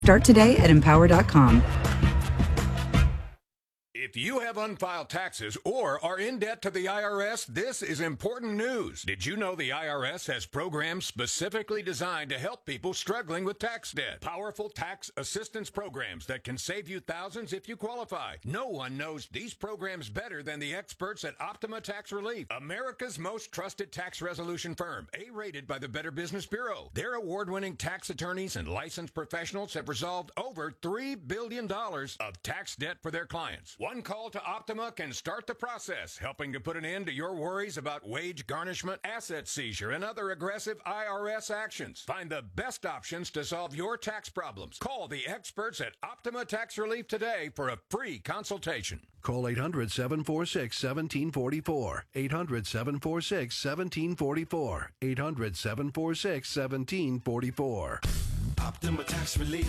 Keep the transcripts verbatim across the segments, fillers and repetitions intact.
Start today at empower dot com. If you have unfiled taxes or are in debt to the I R S, this is important news. Did you know the I R S has programs specifically designed to help people struggling with tax debt? Powerful tax assistance programs that can save you thousands if you qualify. No one knows these programs better than the experts at Optima Tax Relief, America's most trusted tax resolution firm, A-rated by the Better Business Bureau. Their award-winning tax attorneys and licensed professionals have resolved over three billion dollars of tax debt for their clients. One call to Optima can start the process, helping to put an end to your worries about wage garnishment, asset seizure, and other aggressive I R S actions. Find the best options to solve your tax problems. Call the experts at Optima Tax Relief today for a free consultation. Call eight hundred, seven four six, one seven four four. eight hundred, seven four six, one seven four four. eight hundred, seven four six, one seven four four. Optima Tax Relief.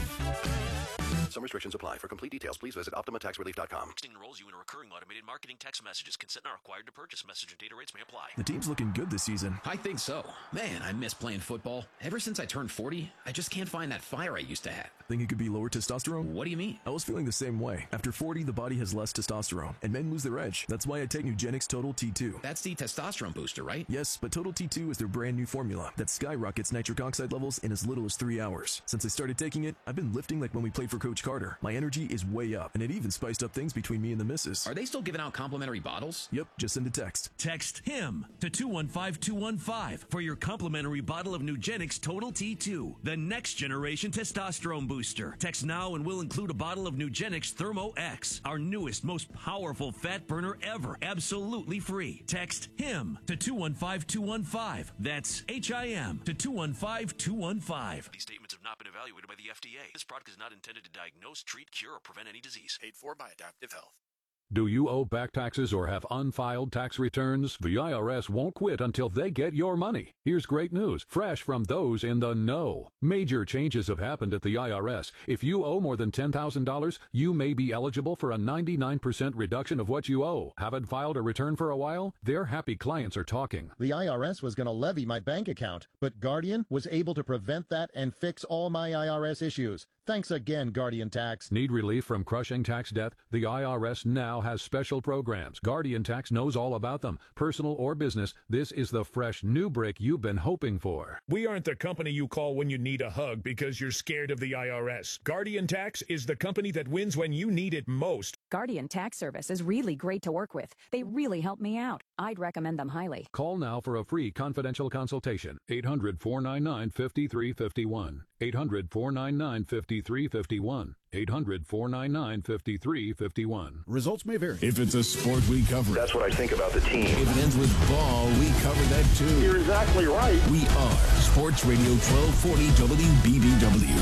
Some restrictions apply. For complete details, please visit optima tax relief dot com. Enrolls you in a recurring automated marketing text messages. Consent not required to purchase. Message and data rates may apply. The team's looking good this season. I think so. Man, I miss playing football. Ever since I turned forty, I just can't find that fire I used to have. Think it could be lower testosterone? What do you mean? I was feeling the same way. After forty, the body has less testosterone, and men lose their edge. That's why I take Nugenix Total T two. That's the testosterone booster, right? Yes, but Total T two is their brand new formula that skyrockets nitric oxide levels in as little as three hours. Since I started taking it, I've been lifting like when we played for Coach Carter. My energy is way up, and it even spiced up things between me and the missus. Are they still giving out complimentary bottles? Yep, just send a text. Text HIM to two one five two one five for your complimentary bottle of Nugenix Total T two, the next generation testosterone booster. Text now and we'll include a bottle of Nugenix Thermo X, our newest, most powerful fat burner ever, absolutely free. Text HIM to two one five two one five. That's H I M to two one five two one five. These statements have not been evaluated by the F D A. This product is not intended to diagnose, treat, cure, or prevent any disease. Paid for by Adaptive Health. Do you owe back taxes or have unfiled tax returns? The I R S won't quit until they get your money. Here's great news, fresh from those in the know. Major changes have happened at the I R S. If you owe more than ten thousand dollars, you may be eligible for a ninety-nine percent reduction of what you owe. Haven't filed a return for a while? Their happy clients are talking. The I R S was going to levy my bank account, but Guardian was able to prevent that and fix all my I R S issues. Thanks again, Guardian Tax. Need relief from crushing tax debt? The I R S now has special programs. Guardian Tax knows all about them. Personal or business, this is the fresh new break you've been hoping for. We aren't the company you call when you need a hug because you're scared of the I R S. Guardian Tax is the company that wins when you need it most. Guardian Tax Service is really great to work with. They really help me out. I'd recommend them highly. Call now for a free confidential consultation. eight hundred, four nine nine, five three five one. eight hundred, four nine nine, five three five one. eight hundred, four nine nine, five three five one. Results may vary. If it's a sport, we cover it. That's what I think about the team. If it ends with ball, we cover that too. You're exactly right. We are Sports Radio twelve forty W B B W.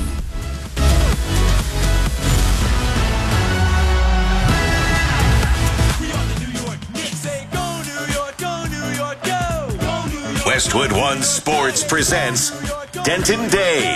Westwood One Sports presents Denton Day.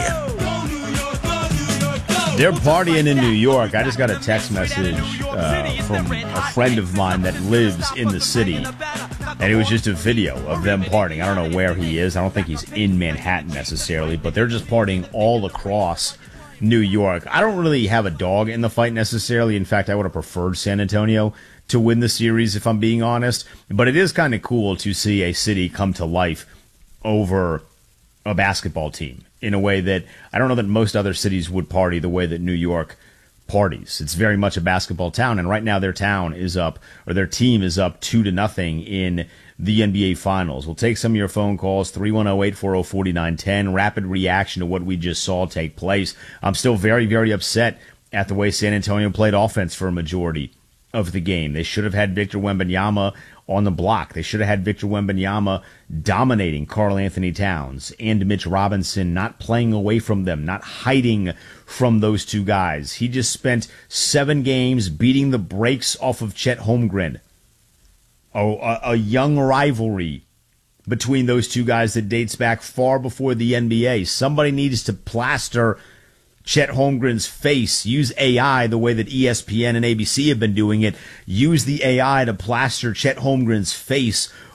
They're partying in New York. I just got a text message uh, from a friend of mine that lives in the city, and it was just a video of them partying. I don't know where he is. I don't think he's in Manhattan necessarily, but they're just partying all across New York. I don't really have a dog in the fight necessarily. In fact, I would have preferred San Antonio to win the series, if I'm being honest. But it is kind of cool to see a city come to life over a basketball team in a way that I don't know that most other cities would party the way that New York parties. It's very much a basketball town, and right now their town is up, or their team is up two to nothing in the N B A Finals. We'll take some of your phone calls, three one zero, eight four zero, four nine one zero. Rapid reaction to what we just saw take place. I'm still very, very upset at the way San Antonio played offense for a majority of the game. They should have had Victor Wembanyama on the block. They should have had Victor Wembanyama dominating Karl Anthony Towns and Mitch Robinson, not playing away from them, not hiding from those two guys. He just spent seven games beating the brakes off of Chet Holmgren. Oh, a, a young rivalry between those two guys that dates back far before the N B A. Somebody needs to plaster Chet Holmgren's face, use A I the way that E S P N and A B C have been doing it. Use the A I to plaster Chet Holmgren's face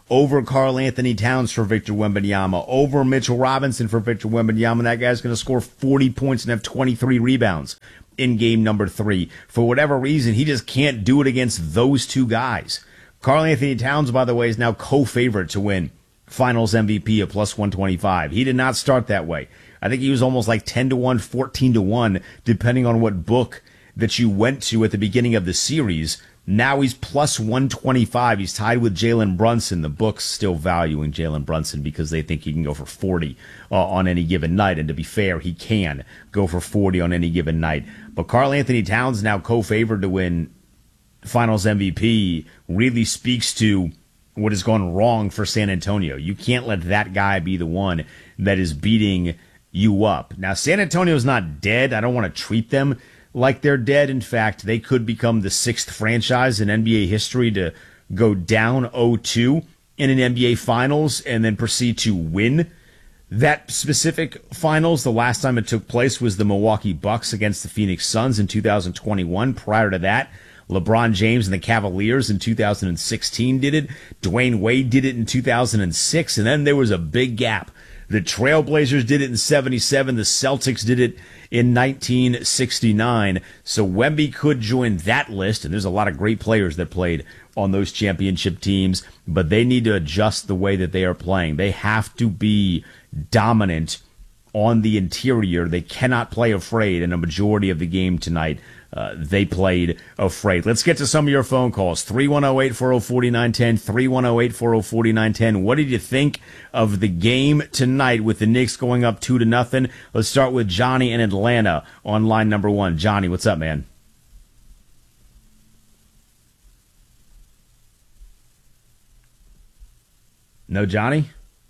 over Karl Anthony Towns for Victor Wembanyama, over Mitchell Robinson for Victor Wembanyama. That guy's going to score forty points and have twenty-three rebounds in game number three. For whatever reason, he just can't do it against those two guys. Karl Anthony Towns, by the way, is now co-favorite to win Finals M V P at plus one twenty-five. He did not start that way. I think he was almost like ten to one, fourteen to one, depending on what book that you went to at the beginning of the series. Now he's plus one twenty-five. He's tied with Jalen Brunson. The book's still valuing Jalen Brunson because they think he can go for forty uh, on any given night. And to be fair, he can go for forty on any given night. But Karl Anthony Towns, now co-favored to win Finals M V P, really speaks to what has gone wrong for San Antonio. You can't let that guy be the one that is beating you up. Now, San Antonio's not dead. I don't want to treat them like they're dead. In fact, they could become the sixth franchise in N B A history to go down oh two in an N B A Finals and then proceed to win that specific Finals. The last time it took place was the Milwaukee Bucks against the Phoenix Suns in two thousand twenty-one. Prior to that, LeBron James and the Cavaliers in two thousand sixteen did it. Dwayne Wade did it in two thousand six, and then there was a big gap. The Trailblazers did it in seventy-seven. The Celtics did it in nineteen sixty-nine. So Wemby could join that list, and there's a lot of great players that played on those championship teams, but they need to adjust the way that they are playing. They have to be dominant on the interior. They cannot play afraid, and a majority of the game tonight, Uh, they played afraid. Let's get to some of your phone calls. three one zero, eight four zero, four nine one zero, three one zero, eight four zero, four nine one zero. What did you think of the game tonight with the Knicks going up two to nothing? Let's start with Johnny in Atlanta on line number one. Johnny, what's up, man? No Johnny?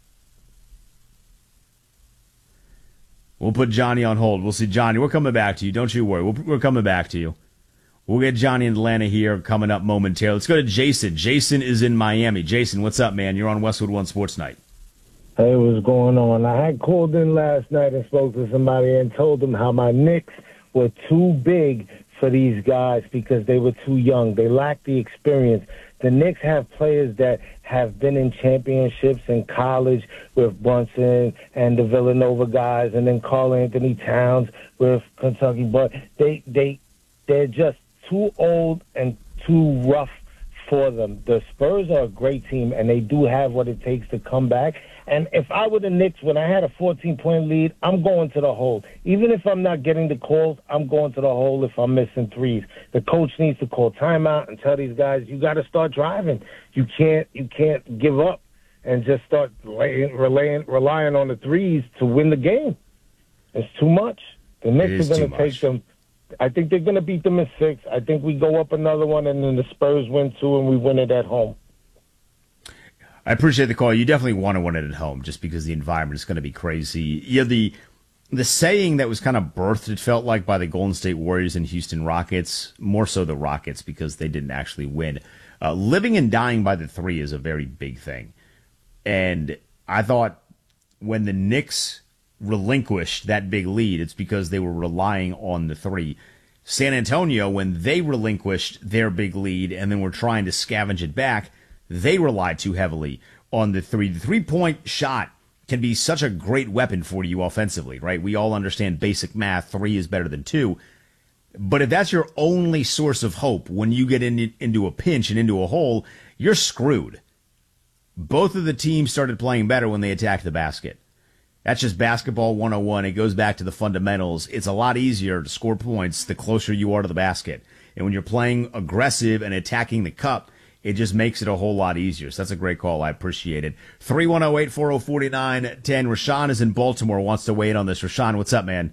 We'll put Johnny on hold. We'll see Johnny. We're coming back to you. Don't you worry. We'll, we're coming back to you. We'll get Johnny in Atlanta here coming up momentarily. Let's go to Jason. Jason is in Miami. Jason, what's up, man? You're on Westwood One Sports Night. Hey, what's going on? I had called in last night and spoke to somebody and told them how my Knicks were too big for these guys because they were too young. They lacked the experience. The Knicks have players that have been in championships in college with Brunson and the Villanova guys, and then Karl Anthony Towns with Kentucky. But they they they're just too old and too rough for them. The Spurs are a great team, and they do have what it takes to come back. And if I were the Knicks, when I had a fourteen-point lead, I'm going to the hole. Even if I'm not getting the calls, I'm going to the hole if I'm missing threes. The coach needs to call timeout and tell these guys, you got to start driving. You can't you can't give up and just start laying, relying, relying on the threes to win the game. It's too much. The Knicks are going to take them. I think they're going to beat them in six. I think we go up another one, and then the Spurs win two, and we win it at home. I appreciate the call. You definitely want to win it at home just because the environment is going to be crazy. Yeah, the the saying that was kind of birthed, it felt like, by the Golden State Warriors and Houston Rockets, more so the Rockets because they didn't actually win. Uh, living and dying by the three is a very big thing. And I thought when the Knicks relinquished that big lead, it's because they were relying on the three. San Antonio, when they relinquished their big lead and then were trying to scavenge it back, they relied too heavily on the three. The three-point shot can be such a great weapon for you offensively, right? We all understand basic math. Three is better than two. But if that's your only source of hope when you get in, into a pinch and into a hole, you're screwed. Both of the teams started playing better when they attacked the basket. That's just basketball one oh one. It goes back to the fundamentals. It's a lot easier to score points the closer you are to the basket. And when you're playing aggressive and attacking the cup, it just makes it a whole lot easier. So that's a great call. I appreciate it. three one zero, eight four zero, four nine one zero. Rashawn is in Baltimore, wants to weigh in on this. Rashawn, what's up, man?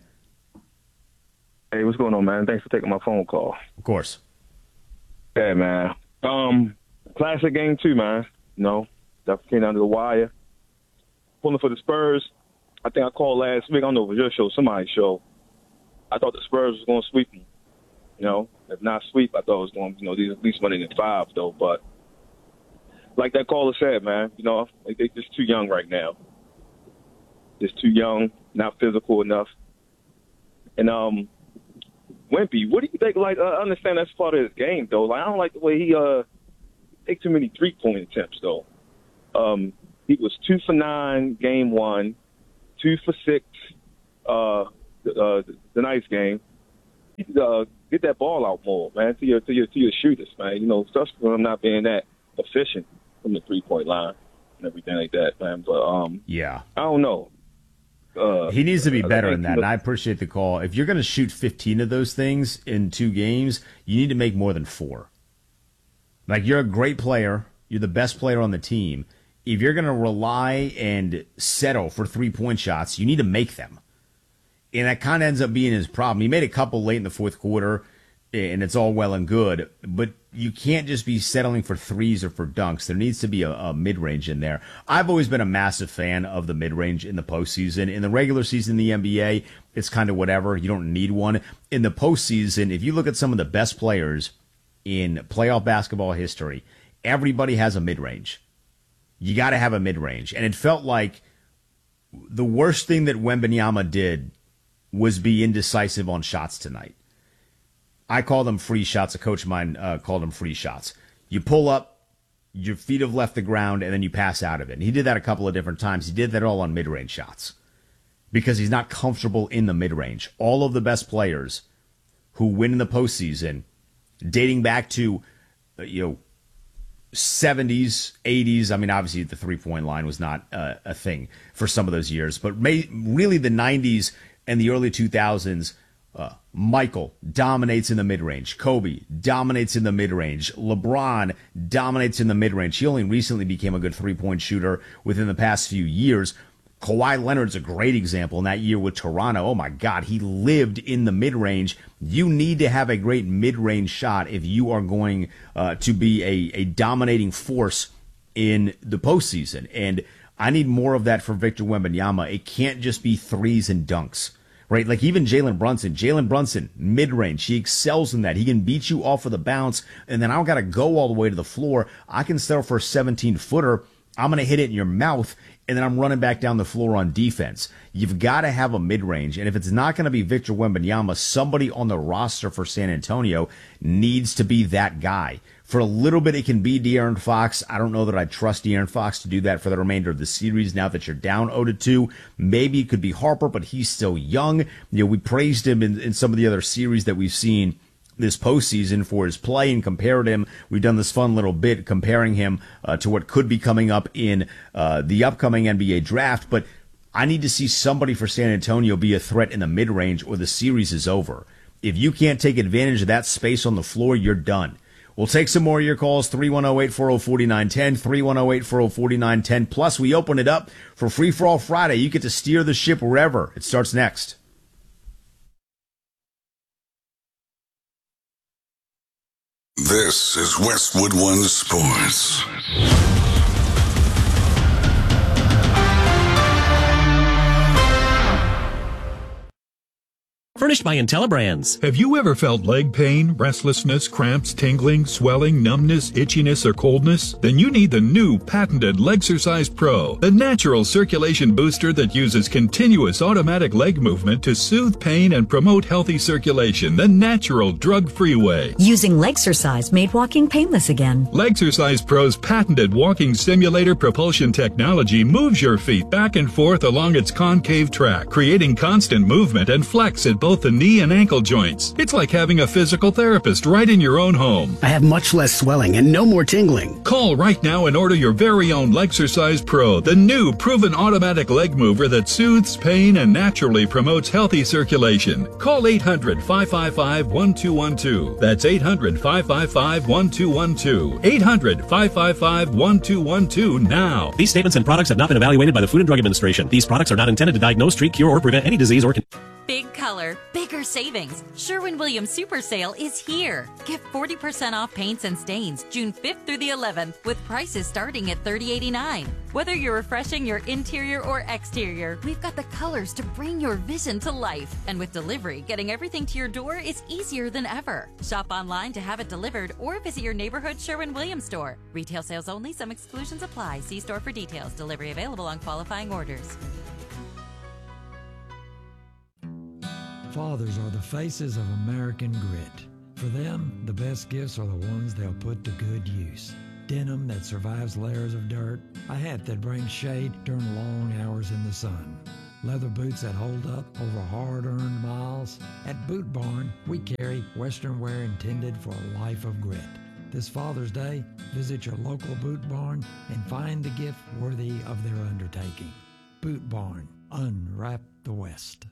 Hey, what's going on, man? Thanks for taking my phone call. Of course. Yeah, man. Um, classic game, too, man. You know, definitely came down to the wire. Pulling for the Spurs. I think I called last week. I don't know if it was your show, somebody's show. I thought the Spurs was going to sweep them. You know, if not sweep, I thought it was going to, you know, at least winning in five, though. But like that caller said, man, you know, like they're just too young right now. Just too young, not physical enough. And um, Wemby, what do you think? Like, uh, I understand that's part of his game, though. Like, I don't like the way he uh takes too many three-point attempts, though. Um, he was two for nine game one, two for six uh, uh, the nice game. Uh, get that ball out more, man, to your to your to your shooters, man. You know, especially for him not being that efficient from the three point line and everything like that, man. But um, yeah, I don't know. Uh, he needs to be better in that, you know, and I appreciate the call. If you're going to shoot fifteen of those things in two games, you need to make more than four. Like, you're a great player. You're the best player on the team. If you're going to rely and settle for three-point shots, you need to make them. And that kind of ends up being his problem. He made a couple late in the fourth quarter, and it's all well and good, but you can't just be settling for threes or for dunks. There needs to be a, a mid-range in there. I've always been a massive fan of the mid-range in the postseason. In the regular season in the N B A, it's kind of whatever. You don't need one. In the postseason, if you look at some of the best players in playoff basketball history, everybody has a mid-range. You got to have a mid-range. And it felt like the worst thing that Wembanyama did was be indecisive on shots tonight. I call them free shots. A coach of mine uh, called them free shots. You pull up, your feet have left the ground, and then you pass out of it. And he did that a couple of different times. He did that all on mid-range shots because he's not comfortable in the mid-range. All of the best players who win in the postseason, dating back to, uh, you know, seventies, eighties. I mean, obviously the three-point line was not uh, a thing for some of those years, but may, really the nineties and the early two thousands, uh, Michael dominates in the mid-range. Kobe dominates in the mid-range. LeBron dominates in the mid-range. He only recently became a good three-point shooter within the past few years. Kawhi Leonard's a great example in that year with Toronto. Oh, my God, he lived in the mid-range. You need to have a great mid-range shot if you are going uh, to be a, a dominating force in the postseason. And I need more of that for Victor Wembanyama. It can't just be threes and dunks, right? Like even Jalen Brunson. Jalen Brunson, mid-range. He excels in that. He can beat you off of the bounce, and then I don't got to go all the way to the floor. I can settle for a seventeen-footer. I'm going to hit it in your mouth, and then I'm running back down the floor on defense. You've got to have a mid-range, and if it's not going to be Victor Wembanyama, somebody on the roster for San Antonio needs to be that guy. For a little bit, it can be De'Aaron Fox. I don't know that I trust De'Aaron Fox to do that for the remainder of the series now that you're down oh to two. Maybe it could be Harper, but he's still young. You know, we praised him in, in some of the other series that we've seen this postseason for his play and compared him. We've done this fun little bit comparing him uh, to what could be coming up in uh, the upcoming N B A draft. But I need to see somebody for San Antonio be a threat in the mid-range or the series is over. If you can't take advantage of that space on the floor, you're done. We'll take some more of your calls, three one zero, eight four zero, four nine one zero, three one zero, eight four zero, four nine one zero. Plus, we open it up for Free For All Friday. You get to steer the ship wherever. It starts next. This is Westwood One Sports. Furnished by IntelliBrands. Have you ever felt leg pain, restlessness, cramps, tingling, swelling, numbness, itchiness, or coldness? Then you need the new patented Legsercise Pro, the natural circulation booster that uses continuous automatic leg movement to soothe pain and promote healthy circulation the natural, drug-free way. Using Legsercise made walking painless again. Legsercise Pro's patented walking simulator propulsion technology moves your feet back and forth along its concave track, creating constant movement and flex at both the knee and ankle joints. It's like having a physical therapist right in your own home. I have much less swelling and no more tingling. Call right now and order your very own Legsercise Pro, the new proven automatic leg mover that soothes pain and naturally promotes healthy circulation. Call eight hundred, five five five, one two one two. That's eight hundred, five five five, one two one two. eight hundred, five five five, one two one two now. These statements and products have not been evaluated by the Food and Drug Administration. These products are not intended to diagnose, treat, cure, or prevent any disease or... Con- Big color, bigger savings. Sherwin-Williams Super Sale is here. Get forty percent off paints and stains June fifth through the eleventh with prices starting at thirty eighty-nine. Whether you're refreshing your interior or exterior, we've got the colors to bring your vision to life. And with delivery, getting everything to your door is easier than ever. Shop online to have it delivered or visit your neighborhood Sherwin-Williams store. Retail sales only. Some exclusions apply. See store for details. Delivery available on qualifying orders. Fathers are the faces of American grit. For them, the best gifts are the ones they'll put to good use. Denim that survives layers of dirt. A hat that brings shade during long hours in the sun. Leather boots that hold up over hard-earned miles. At Boot Barn, we carry Western wear intended for a life of grit. This Father's Day, visit your local Boot Barn and find the gift worthy of their undertaking. Boot Barn, unwrap the West.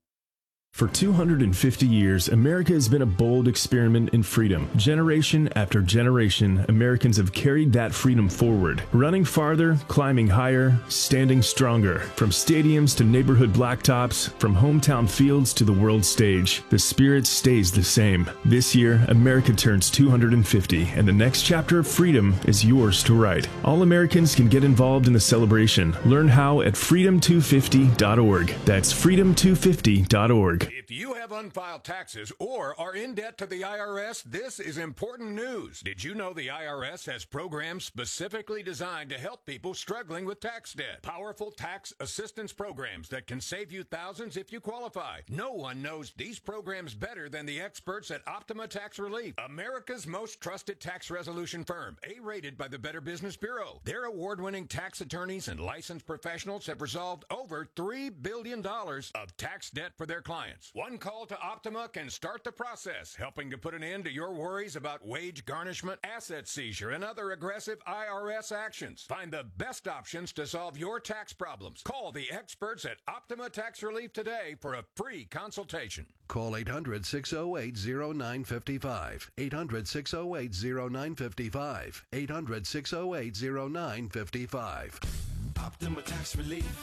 For two hundred fifty years, America has been a bold experiment in freedom. Generation after generation, Americans have carried that freedom forward, running farther, climbing higher, standing stronger. From stadiums to neighborhood blacktops, from hometown fields to the world stage, the spirit stays the same. This year, America turns two hundred fifty, and the next chapter of freedom is yours to write. All Americans can get involved in the celebration. Learn how at freedom two fifty dot org. That's freedom two fifty dot org. If you have unfiled taxes or are in debt to the I R S, this is important news. Did you know the I R S has programs specifically designed to help people struggling with tax debt? Powerful tax assistance programs that can save you thousands if you qualify. No one knows these programs better than the experts at Optima Tax Relief, America's most trusted tax resolution firm, A-rated by the Better Business Bureau. Their award-winning tax attorneys and licensed professionals have resolved over three billion dollars of tax debt for their clients. One call to Optima can start the process, helping to put an end to your worries about wage garnishment, asset seizure, and other aggressive I R S actions. Find the best options to solve your tax problems. Call the experts at Optima Tax Relief today for a free consultation. Call eight hundred, six oh eight, oh nine five five. eight hundred, six oh eight, oh nine five five. eight hundred, six oh eight, oh nine five five. Optima Tax Relief.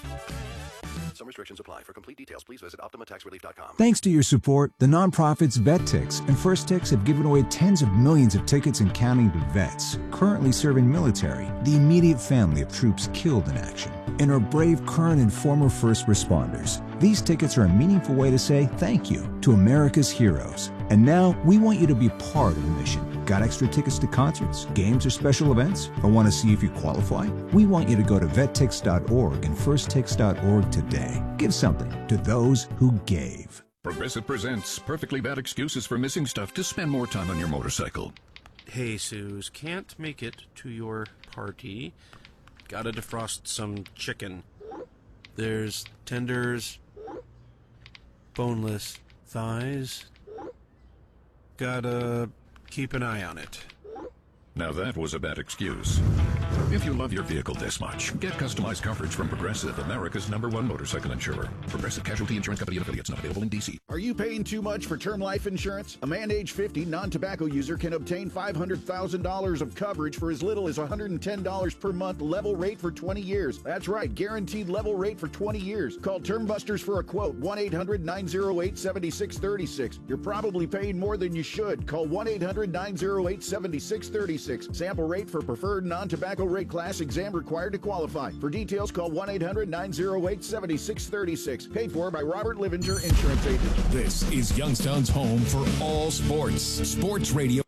Some restrictions apply. For complete details, please visit optima tax relief dot com. Thanks to your support, the nonprofits VetTix and First Tix have given away tens of millions of tickets and counting to vets currently serving military, the immediate family of troops killed in action, and our brave current and former first responders. These tickets are a meaningful way to say thank you to America's heroes. And now, we want you to be part of the mission. Got extra tickets to concerts, games, or special events? Or want to see if you qualify? We want you to go to vet tix dot org and first tix dot org today. Give something to those who gave. Progressive presents Perfectly Bad Excuses for Missing Stuff to Spend More Time on Your Motorcycle. Hey, Suze, can't make it to your party. Gotta defrost some chicken. There's tenders, boneless thighs. Gotta keep an eye on it. Now that was a bad excuse. If you love your vehicle this much, get customized coverage from Progressive, America's number one motorcycle insurer. Progressive Casualty Insurance Company and affiliates, not available in D C. Are you paying too much for term life insurance? A man age fifty, non-tobacco user can obtain five hundred thousand dollars of coverage for as little as one hundred ten dollars per month, level rate for twenty years. That's right, guaranteed level rate for twenty years. Call Term Busters for a quote, one eight hundred, nine oh eight, seven six three six. You're probably paying more than you should. Call one eight hundred, nine oh eight, seven six three six. Sample rate for preferred non-tobacco rate class, exam required to qualify. For details, call one eight hundred, nine oh eight, seven six three six. Paid for by Robert Livinger Insurance Agent. This is Youngstown's home for all sports. Sports Radio.